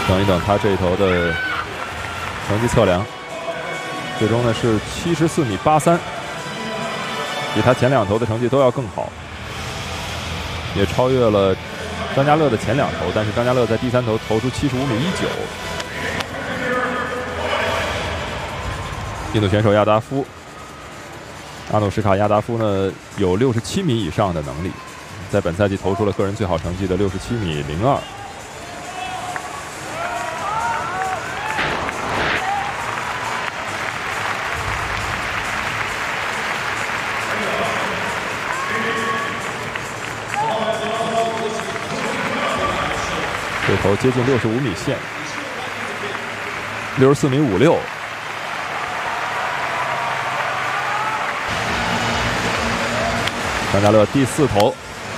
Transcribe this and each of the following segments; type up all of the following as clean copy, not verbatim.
等一等他这一头的成绩测量，最终呢是74米83，比他前2头的成绩都要更好，也超越了张家乐的前2头，但是张家乐在第3头投出75米19。印度选手亚达夫，阿努什卡亚达夫呢有67米以上的能力，在本赛季投出了个人最好成绩的67米02。这头接近65米线，64米56。张家乐第4投，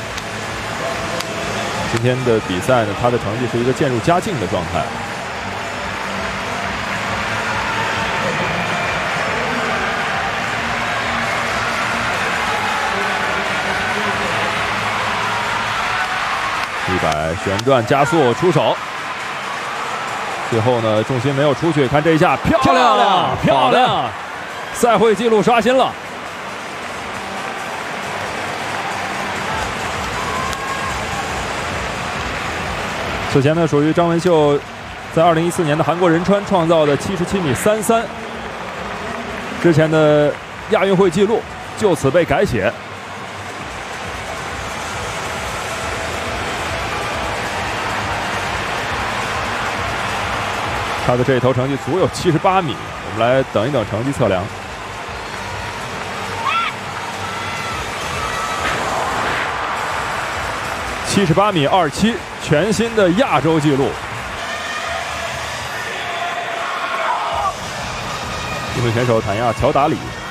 今天的比赛呢，他的成绩是一个渐入佳境的状态。100旋转加速出手，最后呢重心没有出去，看这一下漂亮漂亮，赛会纪录刷新了。此前呢属于张文秀在2014年的韩国仁川创造的77米33，之前的亚运会纪录就此被改写。他的这一头成绩足有78米，我们来等一等成绩测量。78米27，全新的亚洲纪录。印度选手坦亚乔达里